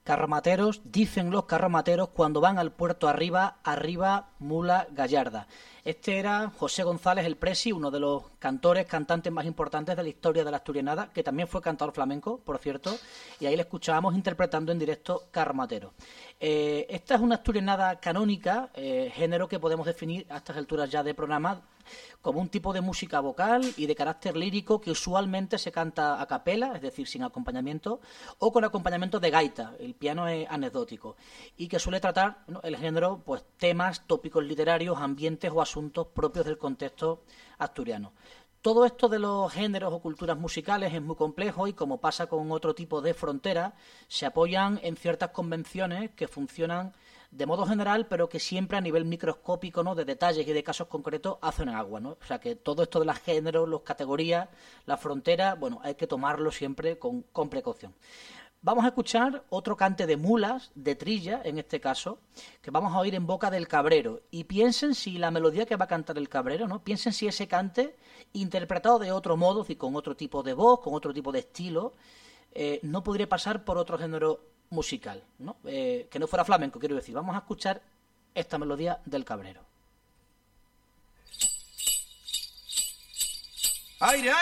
Carromateros, dicen los carromateros, cuando van al puerto arriba, arriba mula gallarda. Este era José González el Presi, uno de los cantantes más importantes de la historia de la asturianada, que también fue cantador flamenco, por cierto, y ahí le escuchábamos interpretando en directo Carromateros. Esta es una asturianada canónica, género que podemos definir a estas alturas ya de programa como un tipo de música vocal y de carácter lírico que usualmente se canta a capela, es decir, sin acompañamiento, o con acompañamiento de gaita, el piano es anecdótico, y que suele tratar, ¿no?, el género, pues temas, tópicos literarios, ambientes o asuntos propios del contexto asturiano. Todo esto de los géneros o culturas musicales es muy complejo y, como pasa con otro tipo de fronteras, se apoyan en ciertas convenciones que funcionan de modo general, pero que siempre a nivel microscópico, ¿no?, de detalles y de casos concretos hacen agua, ¿no? O sea que todo esto de los géneros, las categorías, las fronteras, bueno, hay que tomarlo siempre con precaución. Vamos a escuchar otro cante de mulas, de trilla en este caso, que vamos a oír en boca del cabrero. Y piensen si la melodía que va a cantar el cabrero, ¿no?, piensen si ese cante, interpretado de otro modo, y con otro tipo de voz, con otro tipo de estilo, no podría pasar por otro género musical, ¿no? Que no fuera flamenco, quiero decir. Vamos a escuchar esta melodía del cabrero. ¡Aire,